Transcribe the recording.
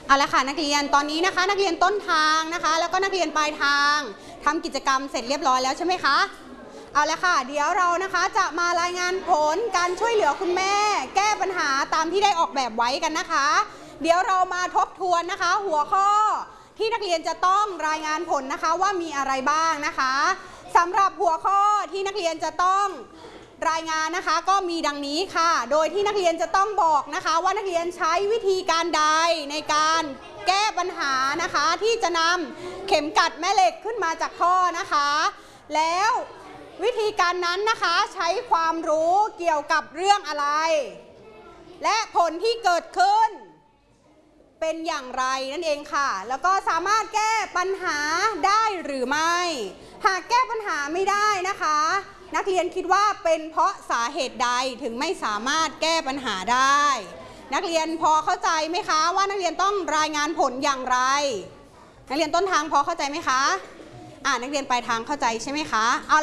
เอาละค่ะนักเรียนตอนนี้นะคะนักเรียนต้นทางนะคะแล้วก็นักเรียนปลายทางทำกิจกรรมเสร็จเรียบร้อยแล้วใช่ไหมคะเอาละค่ะเดี๋ยวเรานะคะจะมารายงานผลการช่วยเหลือคุณแม่แก้ปัญหาตามที่ได้ออกแบบไว้กันนะคะเดี๋ยวเรามาทบทวนนะคะหัวข้อที่นักเรียนจะต้องรายงานผลนะคะว่ามีอะไรบ้างนะคะสำหรับหัวข้อที่นักเรียนจะต้องรายงานนะคะก็มีดังนี้ค่ะโดยที่นักเรียนจะต้องบอกนะคะว่านักเรียนใช้วิธีการใดในการแก้ปัญหานะคะที่จะนำเข็มกัดแม่เหล็กขึ้นมาจากท่อนะคะแล้ววิธีการนั้นนะคะใช้ความรู้เกี่ยวกับเรื่องอะไรและผลที่เกิดขึ้นเป็นอย่างไรนั่นเองค่ะแล้วก็สามารถแก้ปัญหาได้หรือไม่หากแก้ปัญหาไม่ได้นะคะนักเรียนคิดว่าเป็นเพราะสาเหตุใดถึงไม่สามารถแก้ปัญหาได้นักเรียนพอเข้าใจไหมคะว่านักเรียนต้องรายงานผลอย่างไรนักเรียนต้นทางพอเข้าใจไหมคะนักเรียนปลายทางเข้าใจใช่ไหมคะ